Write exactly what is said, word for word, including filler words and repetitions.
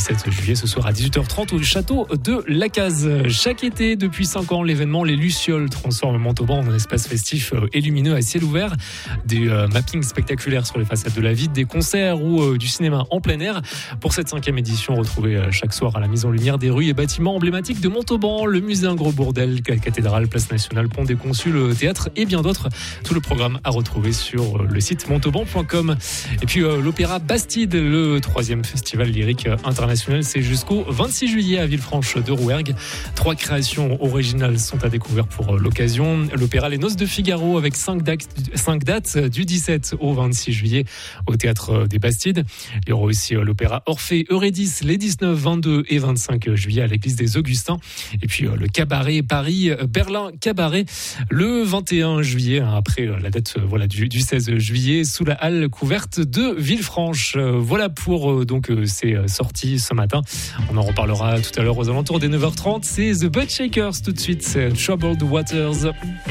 dix-sept juillet, ce soir à dix-huit heures trente au château de la Case. Chaque été, depuis cinq ans, l'événement Les Lucioles transforme Montauban en un espace festif et lumineux à ciel ouvert. Des euh, mappings spectaculaires sur les façades de la ville, des concerts ou euh, du cinéma en plein air. Pour cette cinquième édition, retrouvez euh, chaque soir à la mise en lumière des rues et bâtiments emblématiques de Montauban, le musée Un Gros Bourdel, cathédrale, place nationale, pont des Consuls, théâtre et bien d'autres. Tout le programme à retrouver sur euh, le site montauban point com. Et puis euh, l'Opéra Bastide, le troisième festival lyrique international, c'est jusqu'au vingt-six juillet à Villefranche de Rouergue. Trois créations originales sont à découvrir pour l'occasion. L'opéra Les Noces de Figaro avec cinq dates, cinq dates du dix-sept au vingt-six juillet au Théâtre des Bastides. Il y aura aussi l'opéra Orphée Eurydice les dix-neuf, vingt-deux et vingt-cinq juillet à l'église des Augustins. Et puis le cabaret Paris Berlin Cabaret le vingt et un juillet, après la date voilà du, du seize juillet sous la halle couverte de Villefranche. Voilà pour donc ces sorties ce matin. On en reparlera tout à l'heure aux alentours des neuf heures trente. C'est The Butt Shakers tout de suite, c'est Troubled Waters.